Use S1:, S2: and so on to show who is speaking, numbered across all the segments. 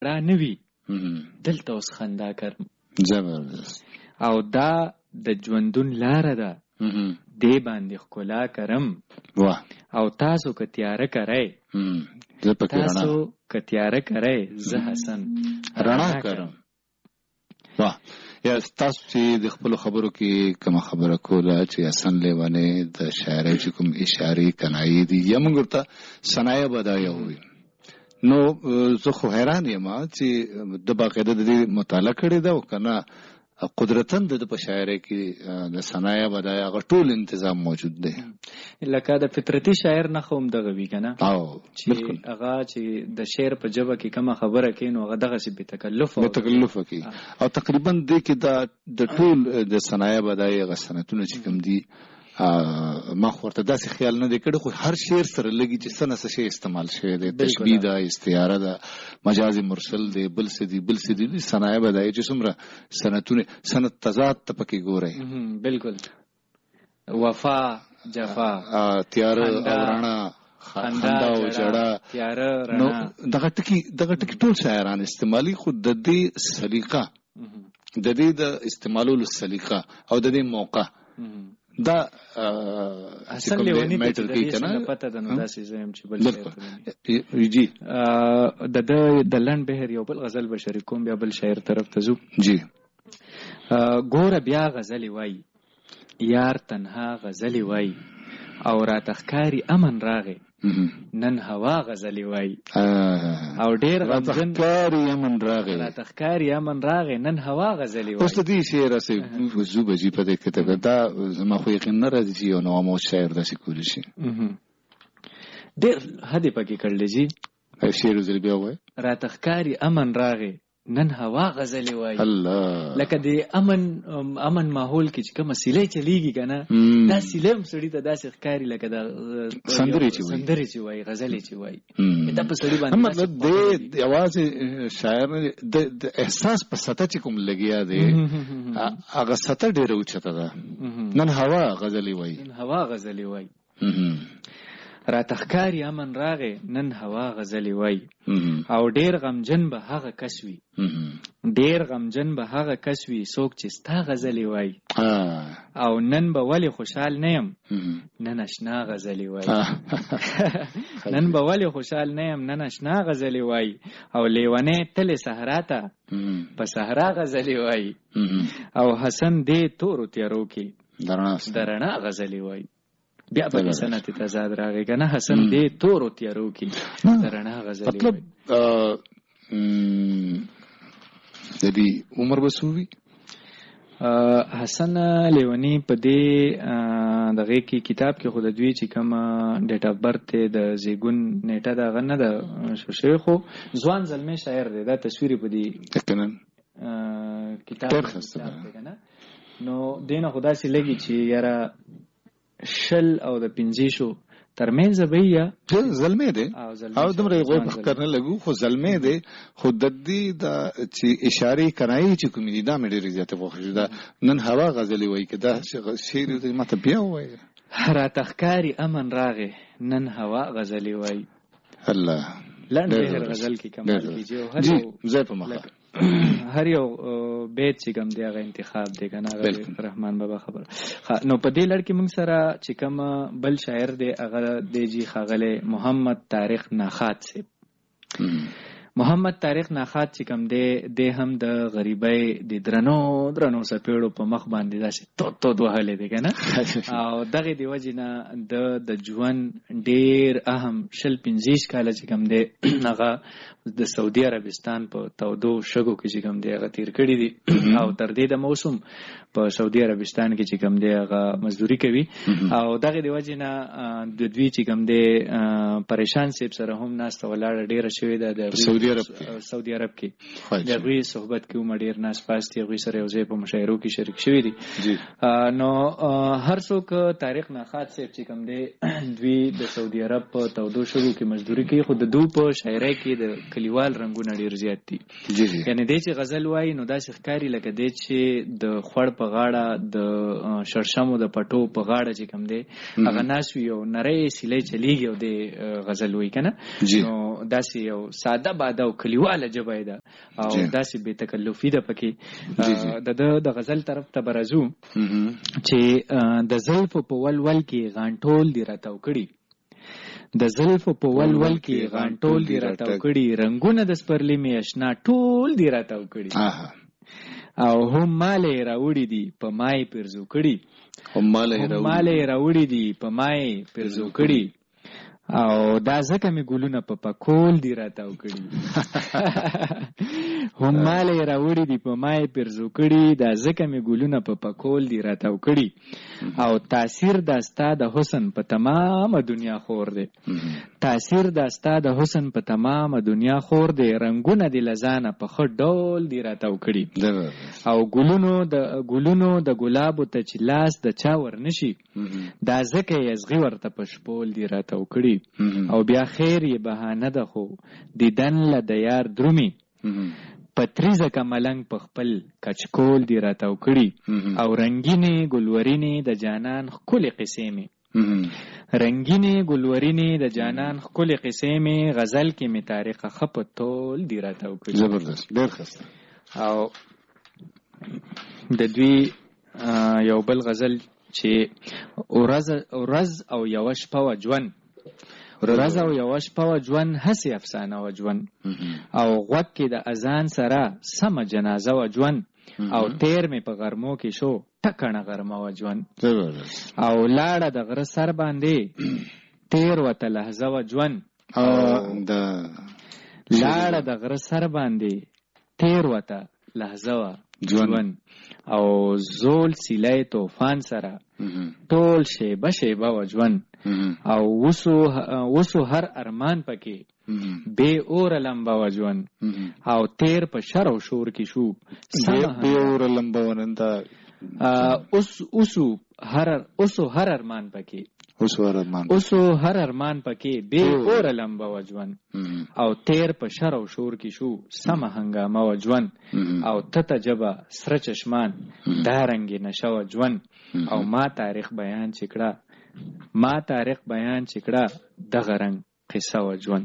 S1: را نوي دلته اوس خندا کرم.
S2: زبردست.
S1: او دا د ژوندون لاره ده دې باندې ښکلا کرم.
S2: واه.
S1: او تاسو که تیاره کرئ تاسو که تیاره کرئ زه حسن
S2: رڼا کرم. واه. یا تاسو چې د خپلو خبرو کې کومه خبره کوله چې حسن لیوانې د شاعرۍ چې کوم اشارې کنایې دي یا موږ ورته صنایع بدایع وایو، نو زه خو حیران یم چې د باقاعده د دې مطالعه کړې ده او که نه قدرتن د په شاعرۍ کې د صنایع بدایع هغه ټول انتظام موجود دی.
S1: لکه د فطرتي شاعر نه خو هم دغه وي که نه، چې هغه چې د شعر په ژبه کې کومه خبره کوي نو هغه دغسې بېتکلفه کوي.
S2: او تقریبا دې کې د ټول د صنایع بدایع هغه صنعتونه چې کوم دي ما خو ورته داسې خیال نه دی کړی، خو هر شعر سره لګي چې څه نه څه شی استعمال شوی دی، تشبیه ده، استعاره ده، مجاز مرسل دی، بل څه دي صنایع بدایع چې څومره صنعتونه صنعت تضاد ته پکې ګورئ.
S1: بالکل. وفا، جفا،
S2: تیاره او رڼا، خندا او ژړا، نو دغه ټکي ټول شاعران استعمالي، خو د دې سلیقه د دې د استعمالولو سلیقه او د دې موقع دا
S1: حسن لیوانی ته د دې څنګه پته ده. نو داسې زه یم چې بل
S2: جی
S1: د لنډ بهر یو بل غزل به شریکوم، بیا بل شاعر طرف ته ځو.
S2: جی.
S1: ګوره بیا غزلې وایي یار تنها غزلې وایي او راته ښکاري امن راغی نن هوا غزلې وایي او ډېر غمجن راته ښکاري امن راغی نن هوا غزلې وایي.
S2: اوس د دې شعر هسې وضو بجي په دې کتاب دا زما خو یقین نه راځي چې یو نواموس شاعر داسې کولی شي.
S1: ډېر حدې پکې کړلی جي.
S2: شعر زل بیا وایي
S1: راته ښکاري امن راغی نن هوا غزلې وایي.
S2: الله.
S1: لکه د امن ماحول کې چې کومه سیلۍ چلیږي که نه، دا سیلۍ هم سړي ته داسې ښکاري لکه د
S2: سندرې
S1: چې وایي، غزلې چې وایي. دا په سړي باندې
S2: مطلب دی یوازې شاعر د احساس په سطح چې کوم لګیا دی هغه سطح ډېره اوچته ده. نن هوا غزلې وایي راته ښکاري امن راغی نن هوا غزلې وایي او ډېر غمجن به هغه کس وي څوک چې ستا غزلې وایي او نن به ولې خوشحال نه یم نن اشنا غزلې وایي نن اشنا غزلې وایي او لیونی تلې صحرا ته په صحرا غزلې وایي او حسن دې تورو تیارو کې د رڼا غزلې وایي. بیا پکې صنعت تضاد راغی که نه، حسن دې تورو تیارو کې د رڼا غزلې وایي. مطلب د دې عمر به څو وي؟
S1: حسن لیونی په دې دغې کې کتاب کې خو د دوی چې کومه ډیټ اف برت دی د زیږون نیټه د هغه نه ده شوی، خو ځوان زلمی شاعر دی. دا تصویر په دې کتاب دی که نه، نو دې نه خو داسې لګي چې یاره 60 او د 50 ترمنځ به یا
S2: زلمی دی او دومره یې غوږ ښکار نه لګو، خو زلمی دی. خو د دې د چې اشارې کنایې چې کومې دي دا مې ډېرې زیاتې خوښې ده. نن هوا غزلې وایي که دا شعر ما ته بیا ووایه
S1: راته ښکاري امن راغی نن هوا غزلې وایي.
S2: الله.
S1: لنډ بهر غزل کې کمال کیږي او
S2: ځای په مخه
S1: هر یو بیت چې کوم دی هغه انتخاب دی که نه، رحمان بابا خبره. نو په دې لړ کې موږ سره چې کوم بل شاعر دی هغه دی جي ښاغلی محمد طارق ناخات صاحب. محمد طارق ناخات چې کوم دی هم د غریبۍ د درنو څپېړو په مخ باندې داسې تود وهلی دی که نه، او دغې د وجې نه د ژوند ډېر اهم 25 کاله چې کوم دی هغه د سعودي عربستان په تودو شګو کې چې کوم دی هغه تیر کړي دي او تر دې د موسم په سعودي عربستان کې چې کوم دی هغه مزدوري کوي. او دغې د وجې نه د دوی چې کوم دی پریشان صاحب سره هم ناسته ولاړه ډېره شوې ده د سعودي عرب کې. د هغوی صحبت کې هم ډېر ناست پاست دي، هغوی سره یو ځای په مشاعرو کې شریک شوي دي. نو هر څوک طارق ناخات صاحب چې کوم دی دوی د سعودي عرب په تودو شګو کې مزدوري کوي، خو د دوی په شاعرۍ کې د کلیوال رنگونه ډیر زیات دي. یعنی دی چې غزل وایي نو داسې ښکاري لکه دی چې د خوړ په غاړه د شړشمو د پټو په غاړه چې کوم دی هغه ناست وي او نری سیلی چلیږي او دی غزل وایي که نه. نو داسې یو ساده باده او کلیواله ژبه یې ده او داسې بې تکلفي ده پکې. د غزل طرف ته به راځو چې د زلفو په ولول کې غانټول دي راتاو کړي، د زلفو په ولول کې غانټول دي راتاو کړي، رنگونه د سپرلي مې اشنا ټول دي راتاو کړي، او هم مالې راوړي دي په مای پرزو کړي، هم مالې راوړي دي په مای پرزو کړي، او دا ځکه مې ګلونه په پکول دي راتاو کړي. هم مالې راوړي دي په مای پرزو کړي، دا ځکه مې ګلونه په پکول دي راتاو کړي، او تاثیر دا ستا د حسن په تمامه دنیا خور دی، تاثیر دا ستا د حسن په تمامه دنیا خور دی، رنگونه د لزانه په ښه ډول دي راتاو کړي، او ګلونو د ګلابو ته چې لاس د چا ورنشي، دا ځکه یې ازغي ورته په شپول دي راتاو کړي، او بیا خیر یې بهانه ده خو دیدن له د یار درومي، پتریزه که ملنګ په خپل کچکول دي راتاو کړي، او رنگینې ګلورینې د جانان ښکلې قصې مې، رنگینې ګلورینې د جانان ښکلې قصې مې، غزل کې مې تاریخ خپ ټول دي راتاو کړي.
S2: زبردست، ډېر ښه.
S1: او د دوی یو بل غزل چې ورځ او یوه شپه وه ژوند، ورځ او یوه شپه وه ژوند هسې افسانه وه ژوند، او غوږ کې د اذان سره سمه جنازه وه ژوند، او تیر مې په غرمو کې شو ټکنه غرمه وه ژوند، او لاړه د غره سر باندې تیر وته لحظه وه ژوند، لاړه د غره سر باندې تیر وته لحظه وه ژوند، او زول سیلی توفان سره ټول شیبه شیبه وه ژوند، او وسو هر ارمان پکې بې اوره لمبه وه ژوند، او تیر په شر او شور کې شو
S2: بې اوره لمبه وننده
S1: اوسو هر ارمان پکې اوسو هر ارمان پکې بې اوره لمبه وه ژوند، او تیر په شر او شور کې شو سمه هنګامه وه ژوند، او تته ژبه سره چشمان دا رنګې نشه وه ژوند، او ما تاریخ بیان چې کړه دغه رنګ قصه وه ژوند.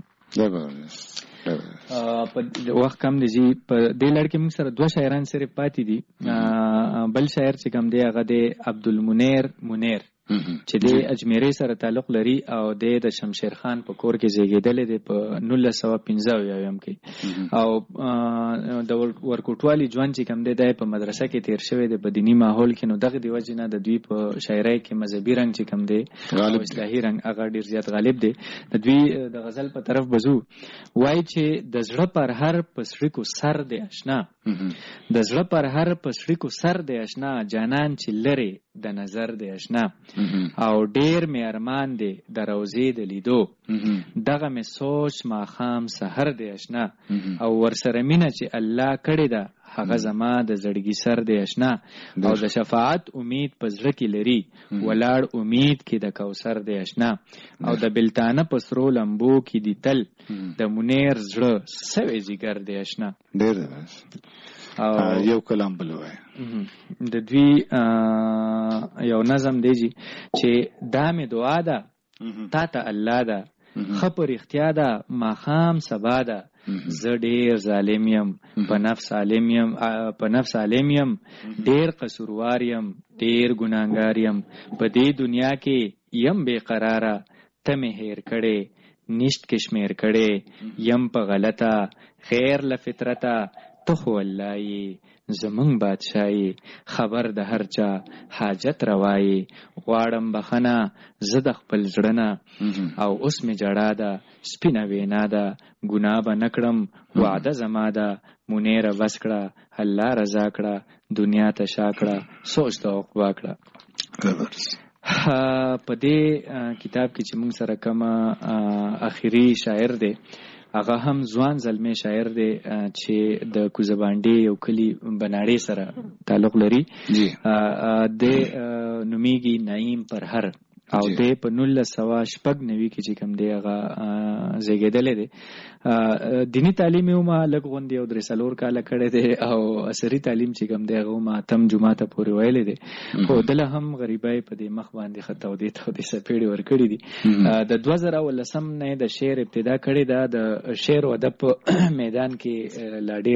S1: په وخت کم دی جی په دې لړ کې موږ سره دوه شاعران صرف پاتې دي. بل شاعر چې کوم دی هغه دی عبدالمنیر منیر چې د اجمیري سره تعلق لري او د شمشیر خان په کور کې زیږیدلی دی په 1915 کې، او د ورکوټوالي ژوند چې کوم دی دی په مدرسه کې تیر شوی دی په دینی ماحول کې، نو دغه د وجې نه د دوی په شاعرۍ کې مذهبي رنګ چې کوم دی او اصلاحي رنګ هغه ډیر زیات غالب دی. د دوی د غزل په طرف بزو، وایي چې د زړه پر هر پسړي کو سر دی اشنا، د زړه پر هر پسړي کو سر دی اشنا، جانان چې لري د نظر دی اشنا، او ډیر مې ارمان دی د روضې د لیدو، دغه مې سوچ ماښام سحر دی اشنا، او ورسره مینه چې الله کړې ده هغه زما د زړګي سر دی اشنا، او د شفاعت امید په زړه کې لري ولاړ امید کې د کوثر دی اشنا، او د بلتانه په سرو لمبو کې دی تل د منیر زړه سوی جګر دی اشنا.
S2: ډیر یو کلام بل وای
S1: د دوی یو نظم دی چې دا مې دعا ده تا ته الله ده، ښه په رښتیا ده ماښام سبا ده، زه ډیر ظالم یم په نفس عالم یم، ډیر قصوروار یم ډیر ګناهګار یم، په دې دنیا کې یم بې قراره ته مې هیر کړې نشت کې شمیر کړې یم په غلطه خیر له فطرته ته خو الله یې زمونږ بادشاهي خبر د هر چا حاجت روایي، غواړم بخنه زه د خپل زړه نه او اوس مې جړا ده سپینه وینا ده، ګناه به نه کړم وعده زما ده، منیره بس کړه الله رضا کړه دنیا ته شا کړه سوچ ته عقبا کړه. په دې کتاب کې چې موږ سره کوم اخیری شاعر دی هغه هم ځوان زلمی شاعر دی چې د کوزبانډې یو کلی بناړې سره تعلق لري، د نومیږي نعیم پرهر او د په 1996 کې چې کوم دی هغه زیږیدل دي. دینی تعلیم یې ما لږ غوندي او 3 کاله کړی دی او عصري تعلیم چې کوم دی هغه ما تم جمعه ته پورې ویلې دي. خو دله هم غریبای په دې مخ باندې خطاو دي ته د سپېړې ور کړی دي. د 2010 نه د شعر ابتدا کړی دا د شعر او ادب میدان کې لا ډېر